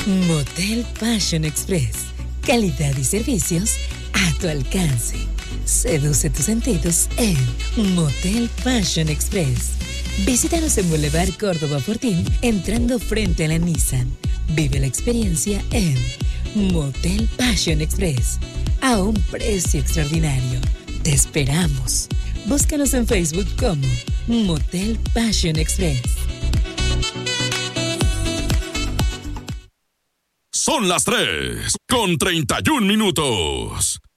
Motel Passion Express. Calidad y servicios a tu alcance. Seduce tus sentidos en Motel Passion Express. Visítanos en Boulevard Córdoba Fortín, entrando frente a la Nissan. Vive la experiencia en Motel Passion Express. A un precio extraordinario. Te esperamos. Búscanos en Facebook como Motel Passion Express. Son las 3:31.